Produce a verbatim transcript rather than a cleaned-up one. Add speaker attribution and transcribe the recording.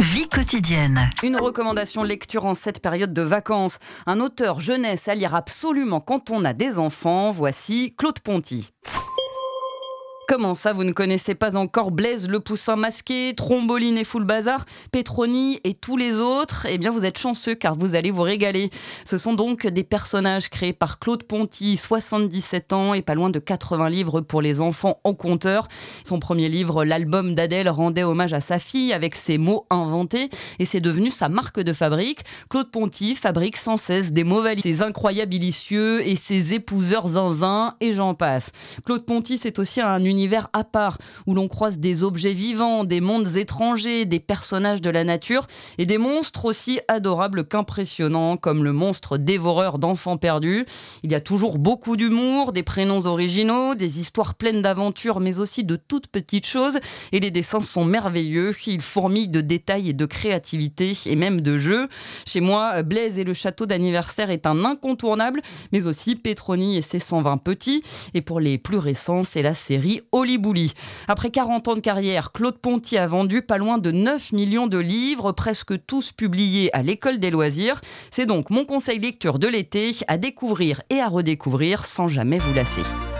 Speaker 1: Vie quotidienne.
Speaker 2: Une recommandation lecture en cette période de vacances. Un auteur jeunesse à lire absolument quand on a des enfants. Voici Claude Ponty. Comment ça, vous ne connaissez pas encore Blaise le Poussin Masqué, Tromboline et Foule Bazar, Petroni et tous les autres? Eh bien, vous êtes chanceux car vous allez vous régaler. Ce sont donc des personnages créés par Claude Ponty, soixante-dix-sept ans et pas loin de quatre-vingts livres pour les enfants en compteur. Son premier livre, l'album d'Adèle, rendait hommage à sa fille avec ses mots inventés et c'est devenu sa marque de fabrique. Claude Ponty fabrique sans cesse des mots valides, ses incroyabilicieux et ses épouseurs zinzin et j'en passe. Claude Ponty, c'est aussi un univers à part où l'on croise des objets vivants, des mondes étrangers, des personnages de la nature et des monstres aussi adorables qu'impressionnants comme le monstre dévoreur d'enfants perdus. Il y a toujours beaucoup d'humour, des prénoms originaux, des histoires pleines d'aventures mais aussi de toutes petites choses et les dessins sont merveilleux. Ils fourmillent de détails et de créativité et même de jeux. Chez moi, Blaise et le château d'anniversaire est un incontournable mais aussi Petroni et ses cent vingt petits et pour les plus récents, c'est la série Oli Bouli. Après quarante ans de carrière, Claude Ponty a vendu pas loin de neuf millions de livres, presque tous publiés à l'école des loisirs. C'est donc mon conseil lecture de l'été à découvrir et à redécouvrir sans jamais vous lasser.